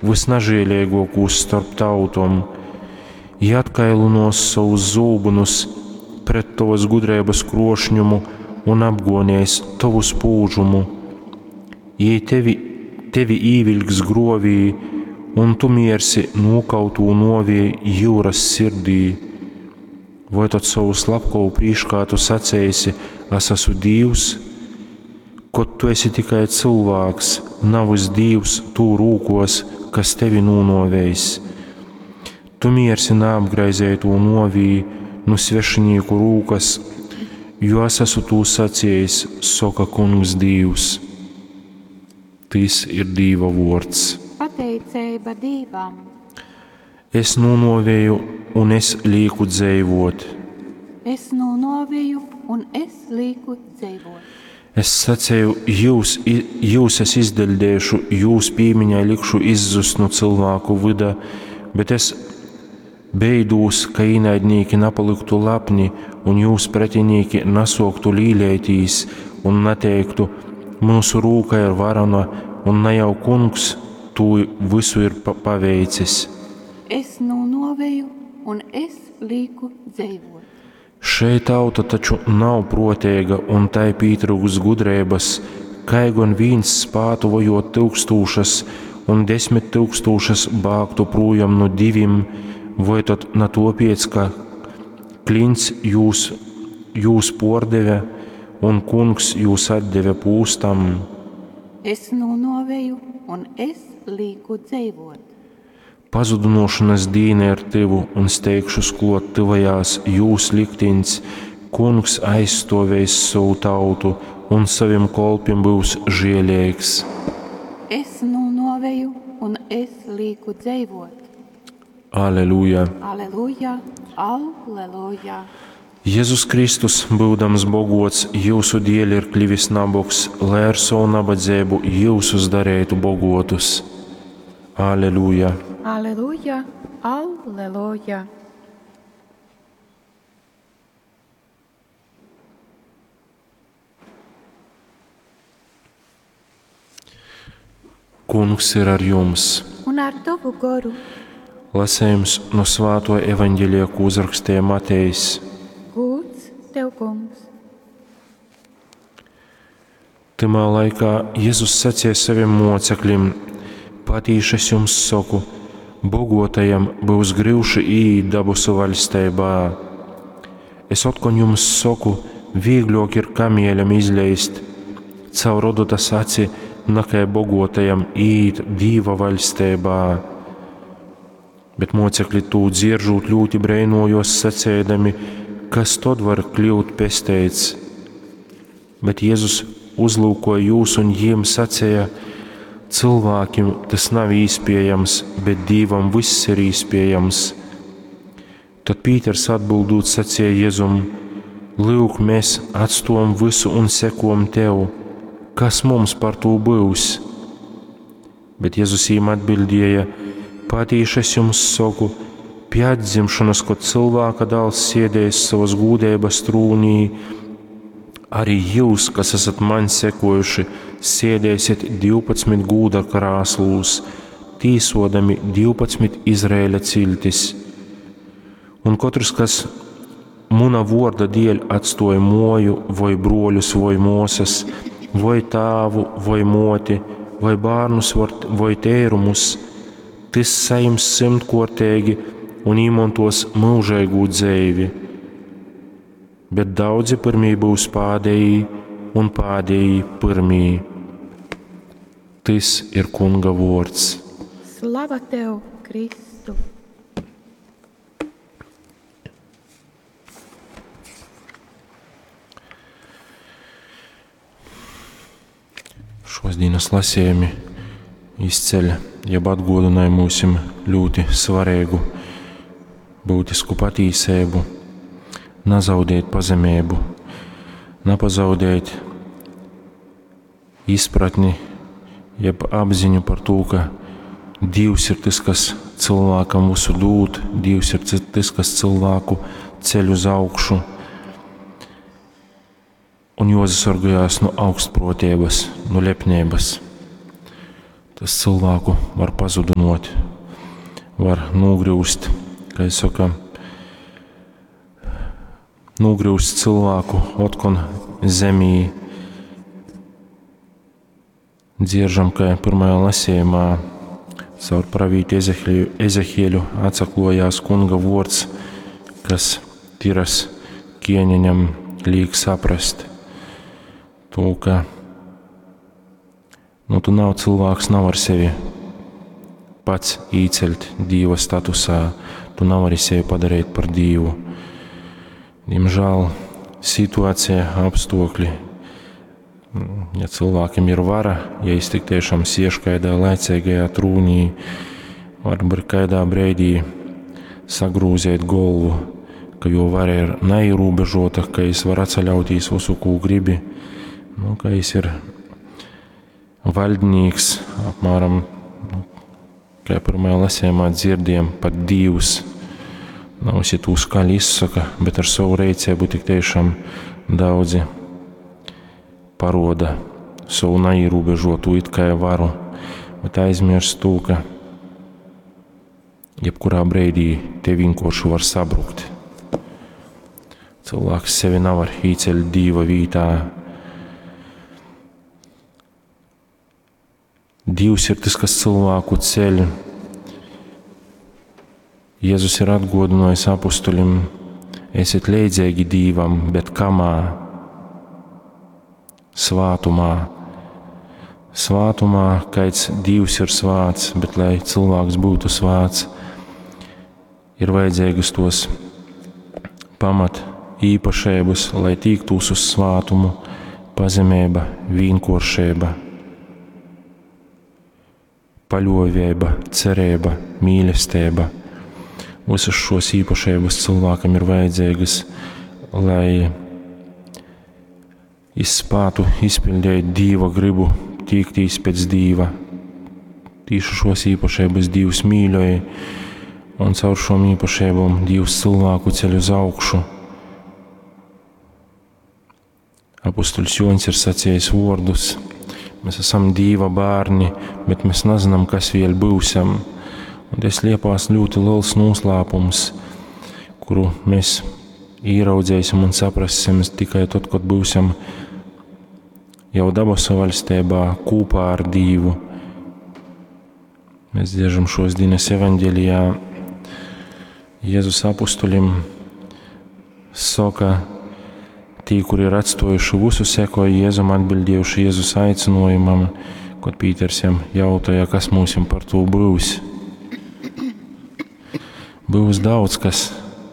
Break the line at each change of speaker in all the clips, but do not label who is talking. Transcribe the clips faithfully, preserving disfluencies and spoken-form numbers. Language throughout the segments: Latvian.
visnažēlīgākos starp tautom, ja atkailunos savus zūbunus pret tavas gudrības krošņumu un apgonies tavus pūžumu. Ja tevi, tevi īvilks grovī, un tu miersi nokautū novie jūras sirdī, vai tad savu slepkavu prīškā tu sacēsi, es esmu Dievs, kod tu esi tikai cilvēks, navas Dievs tū rūkos, kas tevi nūnovējs. Tu miersi neapgraizētu novī no svešinieku rūkas, jo es esmu tū sacējis, soka kungs Dievs. Tis ir Dieva vārds.
Pateicība Dievam.
Es nūnovēju un es lieku dzīvot.
Es nūnovēju un es lieku dzīvot.
Es sacēju, jūs, jūs es izdeldēšu, jūs pīmiņai likšu izzust no cilvēku vida, bet es beidūs, ka īnaidnīki napaliktu lapni un jūs pretinīki nasoktu līlētīs un neteiktu, mūsu rūka ir varana un ne jau kungs tū visu ir paveicis.
Es nūnovēju un es lieku dzīvot.
Šei tauta taču nav proteiga un tai pītrūks gudrības, kai gan vīns spātu vojot tūkstūšas un desmit tūkstūšas bāgtu projām no divim, vai tad na to piec, ka klints jūs, jūs pordeve un kungs jūs atdeve pūstam.
Es nūnovēju un es lieku dzīvot.
Pazudunošanas dīne ar tevu un steigšu sklot tuvajās jūs liktiņs, kungs aizstovēs savu tautu un saviem kolpiem būs žielīgs.
Es nūnovēju un es lieku dzīvot.
Aleluja!
Aleluja! Aleluja!
Jēzus Kristus, būdams bogots, jūsu dēļ ir klivis nabogs, lai ar savu nabadzību jūsus darētu bogotus. Aleluja!
Aleluja! Aleluja!
Kungs ir ar jums!
Un ar tavu goru!
Lasējums no Svēto evaņģēlija, ko uzrakstīja Matejs.
Gūts tev, kungs!
Timā laikā Jēzus sacīja saviem mocekļiem: Patīši es jums saku, bogotajam būs grūti ieiet dabusu valstībā. Es otkon jums saku, vieglāk ir kamieļam izleist caur rodotas aci, nekā bogotajam ieiet Dieva valstībā. Bet mocekļi tū dzieržūt ļoti breinojos, sacēdami, kas tad var kļūt pesteits. Bet Jēzus uzlūkoja jūs un jiem sacēja: cilvēkiem tas nav īspējams, bet Dievam viss ir īspējams. Tad Pīters atbildot sacīja Jēzum: Lūk, mēs atstojam visu un sekojam tev, kas mums par to būs? Bet Jēzus viņam atbildēja: Patīši es jums saku, pie atdzimšanas, kad cilvēka dēls sēdēs savas gūdības trūnī, arī jūs, kas esat man sekojuši, sēdēsiet divpadsmit gūda krāslūs, tīsodami divpadsmit Izraēļa ciltis. Un katrs, kas muna vorda dēļ atstoja moju, vai broļus, vai mosas, vai tāvu, vai moti, vai bārnus, vai tērumus, tas saims simtkortēgi un īmontos mūžēgū dzeivi. Bet daudzi pirmī būs pādēji un pādēji pirmī. Tas ir kunga vārds.
Slava tev, Kristu!
Šodienas lasījumi izceļ, jeb atgādināja mums ļoti svarīgu būtisku patīsību, nezaudēt pazemību, nepazaudēt izpratni, jeb apziņu par to, ka Dievs ir tas, kas cilvēkam visu dod, Dievs ir tas, kas cilvēku ceļ uz augšu, un jāsargājās no augstprātības, no lepnības. tas cilvēku var pazudinot, var nogrūst, kā es saku, nogrūst cilvēku otkon zemī. Dzieržam, ka pirmajā lasījumā caur pravīti Ezehieļu atsaklojās kunga vords, kas tiras kieņaņam liek saprast to, ka nu, tu nav cilvēks, nav ar sevi pats īceļt Dieva statusā, tu nav arī sevi padarīt par Dievu. Diemžēl situācija, apstākļi, ja cilvēkiem ir vara, ja es tik tiešām siešu kādā laicīgajā trūnī, varbūt kādā brīdī sagrūzēt galvu, ka jo vara ir neierobežota, ka es varu atceļauties visu, ko gribi, nu, ka es ir valdnieks, apmēram, nu, kā pirmajā lasījumā dzirdējām, pat Dievs. Nav es to skaļi izsaka, bet ar savu rīcību tik tiešām daudzi paroda savu neierobežotu it kā varu, bet aizmirst to, ka jebkurā brīdī te vienkārši var sabrukt. Cilvēks sevi nevar īceļt Dieva vietā. Dievs ir tas, kas cilvēku ceļ. Jēzus ir atgādinājis apustulim, esiet līdzīgi Dievam, bet kamā? Svātumā. Svātumā, kāds Dievs ir svāts, bet lai cilvēks būtu svāts, ir vajadzīgas tos pamat īpašības, lai tiktos uz svātumu, pazemība, vienkāršība, paļāvība, cerība, mīlestība. Visas šos īpašības cilvēkam ir vajadzīgas, lai izspētu izpildīt Dieva gribu, tiekties pēc Dieva. Tieši šos īpašības Dievs mīļoja, un caur šom īpašībām Dievs cilvēku ceļ uz augšu. Apustulis Joņs ir sacījis vārdus: mēs esam Dieva bērni, bet mēs nezinām, kas vēl būsim. Un tas liepās ļoti liels noslēpums, kuru mēs ieraudzēsim un saprasim tikai tad, kad būsim jau dabasu valstībā kopā ar Dievu. Mēs dziežam šos dienas evaņģēlijā. Jēzus apustulim saka, tie, kuri ir atstājuši visu, sekoja Jēzum, atbildējuši Jēzus aicinājumam, kad Pīters jam jautāja, kas mums par to būs. Būs daudz kas.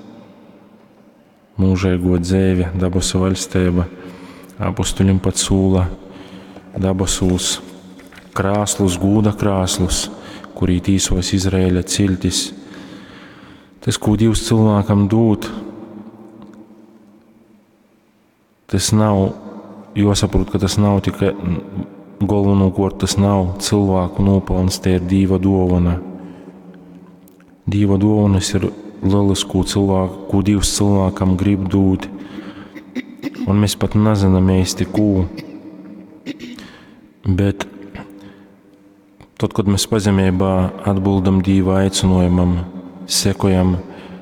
Mūžīgo dzīve, dabasu valstība, apustulim pat sūla dabasūs krāslus, gūda krāslus, kurī tīsos Izraēļa ciltis. Tas, ko Dievs cilvēkam dod, tas nav, jāsaprot, ka tas nav tikai galvenokārt, tas nav cilvēku nopelns, tie ir Dieva dāvana. Dieva dāvanas ir lielas, ko, cilvēku, ko Dievs cilvēkam grib dot, un mēs pat nezinām īsti, ko. Bet tad, kad mēs pazemībā atbildam Dieva aicinājumam, sekojam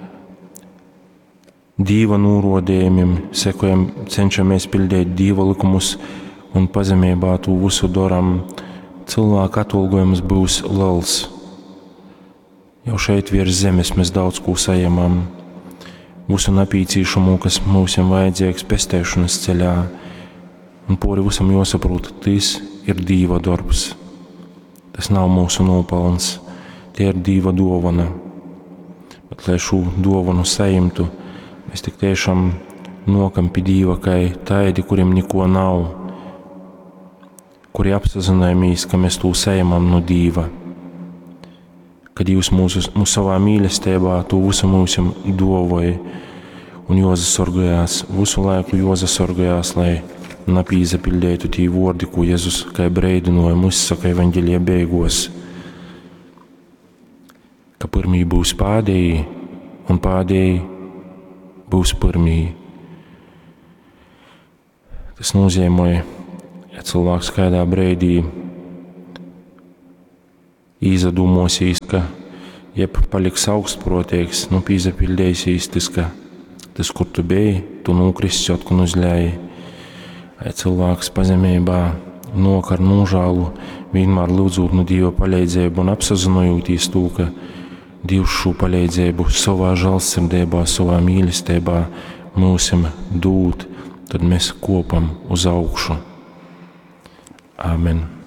Dieva norādījumiem, sekojam, cenšamies pildīt Dieva likumus un pazemībā to visu daram, cilvēka atalgojums būs liels. Jau šeit virs zemes mēs daudz ko saņemam, visu napīcīšamu, kas mums ir vajadzīgs pestēšanas ceļā, un pori visam jāsaprot, tas ir Dieva darbs. Tas nav mūsu nopelns, tie ir Dieva dāvana. Bet, lai šo dāvanu saimtu, mēs tik tiešām nokam pie Dieva, kā tādi, kuriem neko nav, kuri apzināmies, ka mēs to saimam no Dieva. Kad Dievs mūsu, mūsu savā mīlestībā to visu mums dāvāja un jāsasargājās, visu laiku jāsasargājās, lai napīzapildētu tie vārdi, ko Jēzus kā brīdināja mums saka evaņģēlijā beigās, ka pirmie būs pēdējie un pēdējie būs pirmie. Tas nozīmē, ja cilvēks kādā brīdī izdomosīs, ka jeb paliks augstprotīgs, nu pīzapildēsīs tas, ka tas, kur tu biji, tu nokrists otkon uzļēji. Ai cilvēks pazemībā nokar nožālu, vienmēr lūdzot no Dieva paļēdzību un apsazinojūtīs to, ka Dievs šo paļēdzību savā žalsirdībā, savā mīlestībā mūsim dūt, tad mēs kopam uz augšu. Āmen.